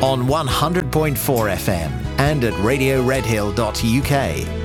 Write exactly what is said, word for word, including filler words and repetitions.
on one hundred point four F M and at radio redhill dot U K.